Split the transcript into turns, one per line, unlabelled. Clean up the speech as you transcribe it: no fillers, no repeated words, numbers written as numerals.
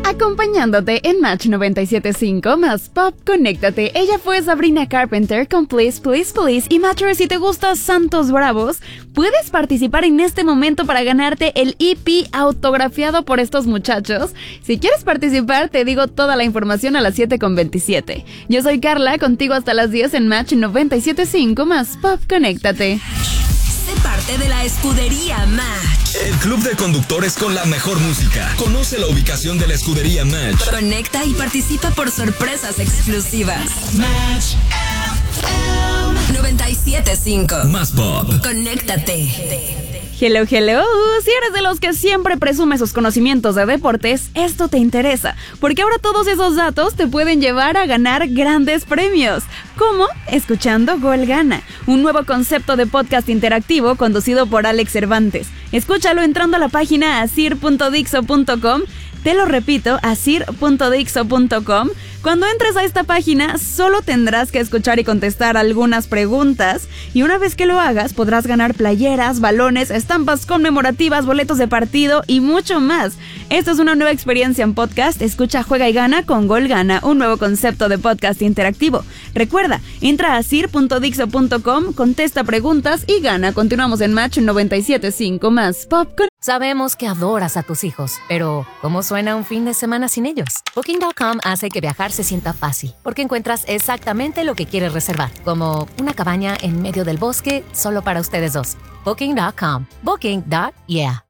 Acompañándote en Match 97.5 más Pop, conéctate. Ella fue Sabrina Carpenter con Please, Please, Please. Y Matcher, si te gusta Santos Bravos, puedes participar en este momento para ganarte el EP autografiado por estos muchachos. Si quieres participar, te digo toda la información a las 7:27. Yo soy Carla, contigo hasta las 10 en Match 97.5 más Pop, conéctate.
Sé parte de la escudería Match.
El club de conductores con la mejor música. Conoce la ubicación de la escudería Match.
Conecta y participa por sorpresas exclusivas.
Match
97.5
más Pop.
Conéctate.
Hello, hello. Si eres de los que siempre presume sus conocimientos de deportes, esto te interesa, porque ahora todos esos datos te pueden llevar a ganar grandes premios. ¿Cómo? Escuchando Gol Gana, un nuevo concepto de podcast interactivo conducido por Alex Cervantes. Escúchalo entrando a la página asir.dixo.com. Te lo repito, asir.dixo.com. Cuando entres a esta página, solo tendrás que escuchar y contestar algunas preguntas. Y una vez que lo hagas, podrás ganar playeras, balones, estampas conmemorativas, boletos de partido y mucho más. Esta es una nueva experiencia en podcast. Escucha, juega y gana con Gol Gana, un nuevo concepto de podcast interactivo. Recuerda, entra a asir.dixo.com, contesta preguntas y gana. Continuamos en Match 97.5 más Popcorn.
Sabemos que adoras a tus hijos, pero ¿cómo suena un fin de semana sin ellos? Booking.com hace que viajar se sienta fácil, porque encuentras exactamente lo que quieres reservar, como una cabaña en medio del bosque solo para ustedes dos. Booking.com. Booking.yeah.